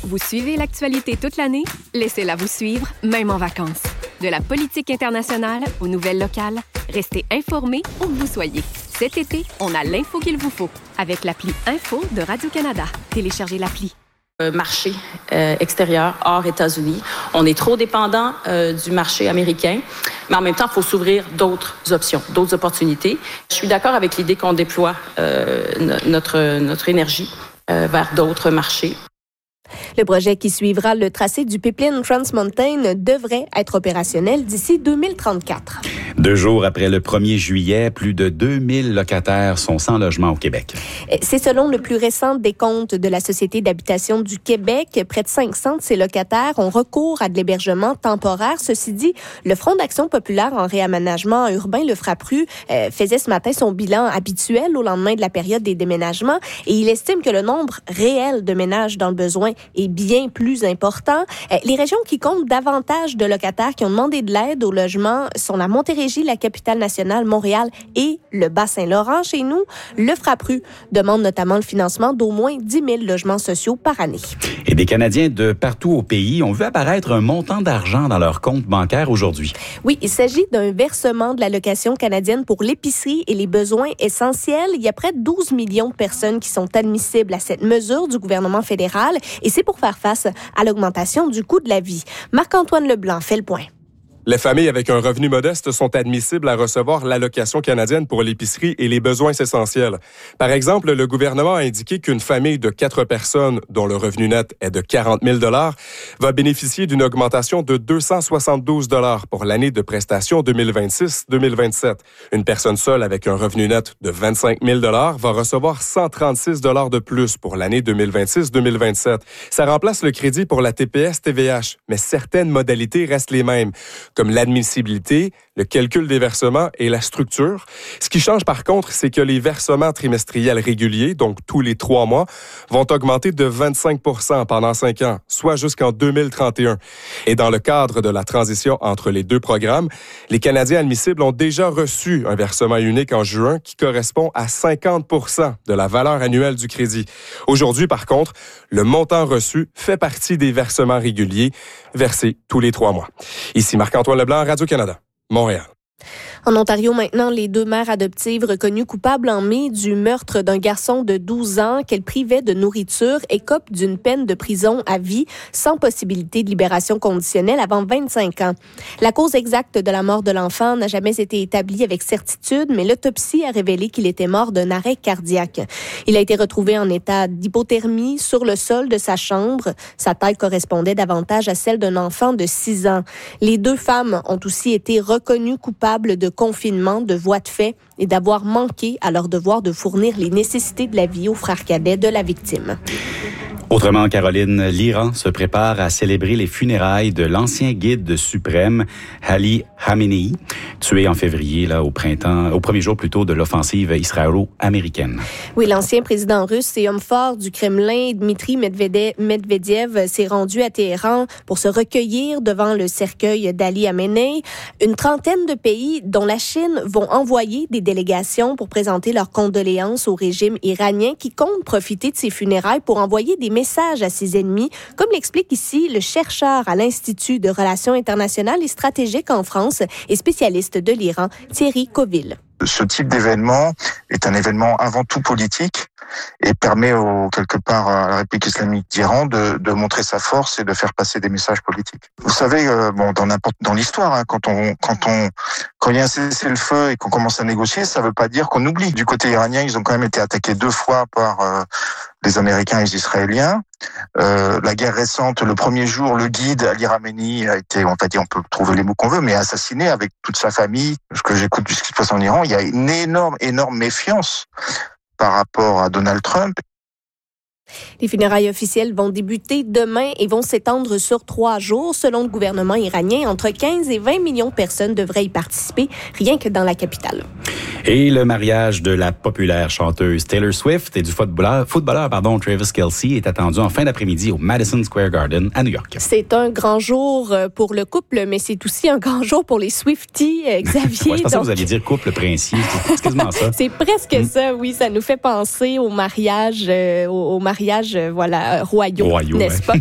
Vous suivez l'actualité toute l'année? Laissez-la vous suivre, même en vacances. De la politique internationale aux nouvelles locales, restez informés où que vous soyez. Cet été, on a l'info qu'il vous faut avec l'appli Info de Radio-Canada. Téléchargez l'appli. Marché extérieur hors États-Unis. On est trop dépendant du marché américain, mais en même temps, il faut s'ouvrir d'autres options, d'autres opportunités. Je suis d'accord avec l'idée qu'on déploie notre énergie vers d'autres marchés. Le projet qui suivra le tracé du pipeline Trans Mountain devrait être opérationnel d'ici 2034. 2 jours après le 1er juillet, plus de 2000 locataires sont sans logement au Québec. C'est selon le plus récent décompte de la Société d'habitation du Québec. Près de 500 de ces locataires ont recours à de l'hébergement temporaire. Ceci dit, le Front d'action populaire en réaménagement urbain, le FRAPRU, faisait ce matin son bilan habituel au lendemain de la période des déménagements et il estime que le nombre réel de ménages dans le besoin est bien plus important. Les régions qui comptent davantage de locataires qui ont demandé de l'aide au logement sont la Montérégie, la capitale nationale, Montréal et le Bas-Saint-Laurent. Chez nous, le FRAPRU demande notamment le financement d'au moins 10 000 logements sociaux par année. Et des Canadiens de partout au pays ont vu apparaître un montant d'argent dans leur compte bancaire aujourd'hui. Oui, il s'agit d'un versement de l'allocation canadienne pour l'épicerie et les besoins essentiels. Il y a près de 12 millions de personnes qui sont admissibles à cette mesure du gouvernement fédéral et c'est pour faire face à l'augmentation du coût de la vie. Marc-Antoine Leblanc fait le point. Les familles avec un revenu modeste sont admissibles à recevoir l'allocation canadienne pour l'épicerie et les besoins essentiels. Par exemple, le gouvernement a indiqué qu'une famille de 4 personnes, dont le revenu net est de 40 000 $ va bénéficier d'une augmentation de 272 $ pour l'année de prestation 2026-2027. Une personne seule avec un revenu net de 25 000 $ va recevoir 136 $ de plus pour l'année 2026-2027. Ça remplace le crédit pour la TPS-TVH, mais certaines modalités restent les mêmes, comme l'admissibilité, le calcul des versements et la structure. Ce qui change par contre, c'est que les versements trimestriels réguliers, donc tous les 3 mois, vont augmenter de 25 % pendant 5 ans, soit jusqu'en 2031. Et dans le cadre de la transition entre les 2 programmes, les Canadiens admissibles ont déjà reçu un versement unique en juin qui correspond à 50 % de la valeur annuelle du crédit. Aujourd'hui, par contre, le montant reçu fait partie des versements réguliers versés tous les 3 mois. Ici Marc-Antoine Leblanc, Radio-Canada, Montréal. En Ontario, maintenant, les 2 mères adoptives reconnues coupables en mai du meurtre d'un garçon de 12 ans qu'elles privaient de nourriture écopent d'une peine de prison à vie sans possibilité de libération conditionnelle avant 25 ans. La cause exacte de la mort de l'enfant n'a jamais été établie avec certitude, mais l'autopsie a révélé qu'il était mort d'un arrêt cardiaque. Il a été retrouvé en état d'hypothermie sur le sol de sa chambre. Sa taille correspondait davantage à celle d'un enfant de 6 ans. Les 2 femmes ont aussi été reconnues coupables de confinement, de voies de fait et d'avoir manqué à leur devoir de fournir les nécessités de la vie aux frères cadets de la victime. Autrement, Caroline, l'Iran se prépare à célébrer les funérailles de l'ancien guide suprême Ali Khamenei, tué en février, là, au premier jour plutôt de l'offensive israélo-américaine. Oui, l'ancien président russe et homme fort du Kremlin, Dmitri Medvedev, s'est rendu à Téhéran pour se recueillir devant le cercueil d'Ali Khamenei. Une trentaine de pays, dont la Chine, vont envoyer des délégations pour présenter leurs condoléances au régime iranien qui compte profiter de ces funérailles pour envoyer des message à ses ennemis, comme l'explique ici le chercheur à l'Institut de relations internationales et stratégiques en France et spécialiste de l'Iran, Thierry Coville. Ce type d'événement est un événement avant tout politique et permet quelque part à la République islamique d'Iran de montrer sa force et de faire passer des messages politiques. Vous savez, dans l'histoire, quand il y a un cessez-le-feu et qu'on commence à négocier, ça veut pas dire qu'on oublie. Du côté iranien, ils ont quand même été attaqués 2 fois par les Américains et les Israéliens. La guerre récente, le premier jour, le guide Ali Khamenei a été, on peut trouver les mots qu'on veut, mais assassiné avec toute sa famille. Ce que j'écoute de ce qui se passe en Iran, il y a une énorme méfiance par rapport à Donald Trump. Les funérailles officielles vont débuter demain et vont s'étendre sur 3 jours. Selon le gouvernement iranien, entre 15 et 20 millions de personnes devraient y participer, rien que dans la capitale. Et le mariage de la populaire chanteuse Taylor Swift et du footballeur Travis Kelce est attendu en fin d'après-midi au Madison Square Garden à New York. C'est un grand jour pour le couple, mais c'est aussi un grand jour pour les Swifties, Xavier. Ouais, je pensais que vous alliez dire couple princier. C'est quasiment ça. C'est presque ça, oui. Ça nous fait penser au mariage, royaux, n'est-ce pas?